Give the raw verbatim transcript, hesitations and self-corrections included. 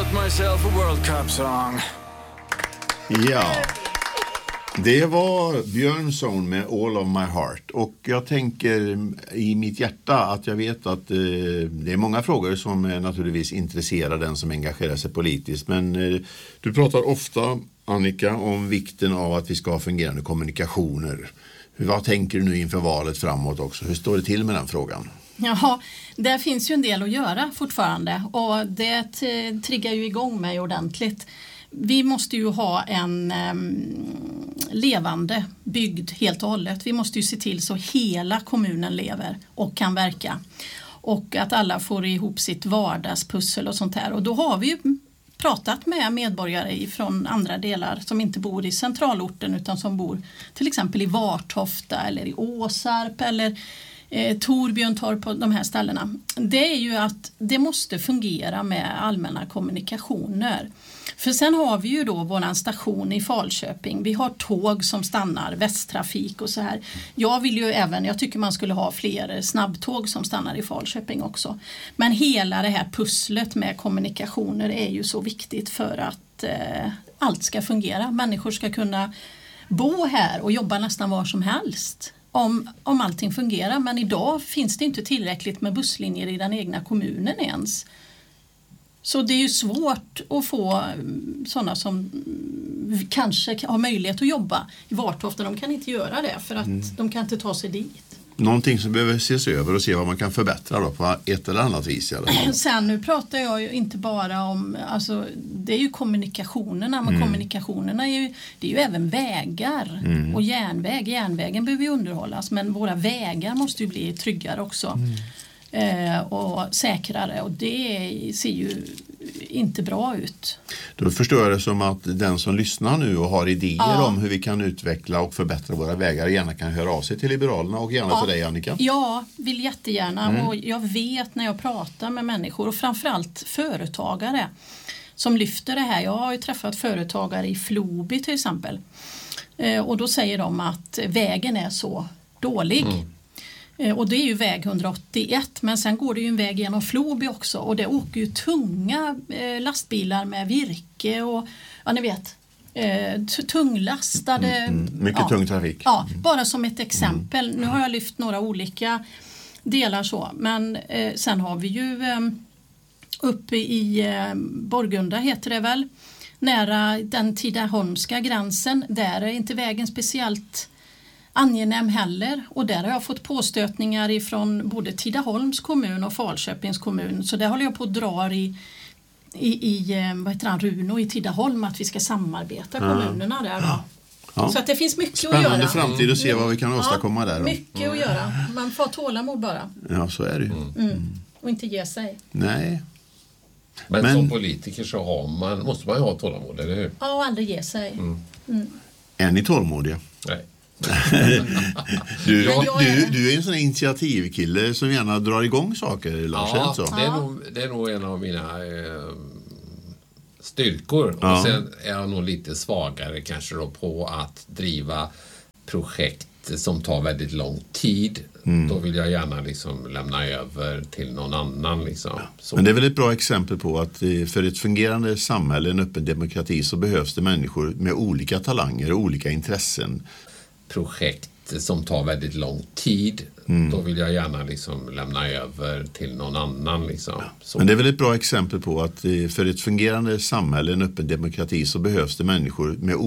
wrote myself a World Cup song. Ja, det var Björnsson med All of My Heart. Och jag tänker i mitt hjärta att jag vet att eh, det är många frågor som eh, naturligtvis intresserar den som engagerar sig politiskt. Men eh, du pratar ofta, Annika, om vikten av att vi ska ha fungerande kommunikationer. Vad tänker du nu inför valet framåt också? Hur står det till med den frågan? Ja, det finns ju en del att göra fortfarande och det t- triggar ju igång mig ordentligt. Vi måste ju ha en um, levande bygd helt och hållet. Vi måste ju se till så hela kommunen lever och kan verka. Och att alla får ihop sitt vardagspussel och sånt här. Och då har vi ju pratat med medborgare från andra delar som inte bor i centralorten utan som bor till exempel i Vartofta eller i Åsarp eller eh, Torbjörntorp på de här ställena. Det är ju att det måste fungera med allmänna kommunikationer. För sen har vi ju då våran station i Falköping. Vi har tåg som stannar, Västtrafik och så här. Jag vill ju även, jag tycker man skulle ha fler snabbtåg som stannar i Falköping också. Men hela det här pusslet med kommunikationer är ju så viktigt för att eh, allt ska fungera. Människor ska kunna bo här och jobba nästan var som helst. Om, om allting fungerar. Men idag finns det inte tillräckligt med busslinjer i den egna kommunen ens. Så det är ju svårt att få sådana som kanske har möjlighet att jobba i Vartofta. De kan inte göra det för att mm. de kan inte ta sig dit. Någonting som behöver ses över och se vad man kan förbättra då på ett eller annat vis. Eller? Sen nu pratar jag ju inte bara om, alltså det är ju kommunikationerna, men mm. kommunikationerna är ju, det är ju även vägar mm. och järnväg. Järnvägen behöver ju underhållas men våra vägar måste ju bli tryggare också. Mm. Eh, och säkrare och det ser ju inte bra ut. Då förstår jag det som att den som lyssnar nu och har idéer ja. om hur vi kan utveckla och förbättra våra vägar gärna kan höra av sig till Liberalerna och gärna ja. till dig, Annika. Ja, vill jättegärna mm. och jag vet när jag pratar med människor och framförallt företagare som lyfter det här. Jag har ju träffat företagare i Floby till exempel eh, och då säger de att vägen är så dålig. Mm. Och det är ju väg hundraåttioett men sen går det ju en väg genom Floby också och det åker ju tunga eh, lastbilar med virke och ja ni vet eh, tunglastade. Mm, mm, mycket ja, tung trafik. Ja, bara som ett exempel. Mm. Nu har jag lyft några olika delar så men eh, sen har vi ju eh, uppe i eh, Borgunda heter det väl nära den Tidaholmska gränsen där är inte vägen speciellt angenäm heller och där har jag fått påstötningar ifrån både Tidaholms kommun och Falköpings kommun så det håller jag på att dra i, i, i vad heter han, Runo i Tidaholm att vi ska samarbeta kommunerna där då. Ja. Så att det finns mycket Spännande att göra. Spännande framtid och se vad vi kan åstadkomma ja, där. Då. Mycket mm. att göra. Man får tålamod bara. Ja, så är det ju. Mm. Mm. Och inte ge sig. Nej. Men, Men som politiker så har man, måste man ju ha tålamod, eller hur? Ja, och aldrig ge sig. Mm. Mm. Är ni tålmodiga? Nej. du, du, du är en sån initiativkille som gärna drar igång saker, Lars. Ja, så? Det, är nog, det är nog en av mina eh, styrkor. Ja. Och sen är jag nog lite svagare kanske då på att driva projekt som tar väldigt lång tid. Mm. Då vill jag gärna liksom lämna över till någon annan. Liksom. Ja. Men det är väl ett bra exempel på att för ett fungerande samhälle, en öppen demokrati, så behövs det människor med olika talanger och olika intressen. Projekt som tar väldigt lång tid. Mm. Då vill jag gärna liksom lämna över till någon annan. Liksom. Ja. Men det är väl ett bra exempel på att för ett fungerande samhälle, en öppen demokrati, så behövs det människor med